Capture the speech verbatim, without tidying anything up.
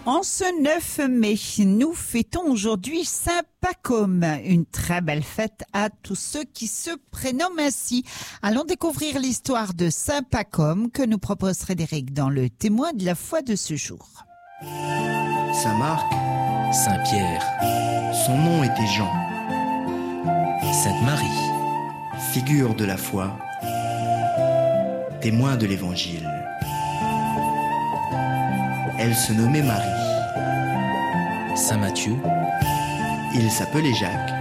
En ce neuf mai, nous fêtons aujourd'hui Saint Pacôme, une très belle fête à tous ceux qui se prénomment ainsi. Allons découvrir l'histoire de Saint Pacôme que nous propose Frédéric dans le témoin de la foi de ce jour. Saint Marc, Saint Pierre, son nom était Jean, Sainte Marie, figure de la foi, témoin de l'Évangile. Elle se nommait Marie. Saint Matthieu, Il s'appelait Jacques.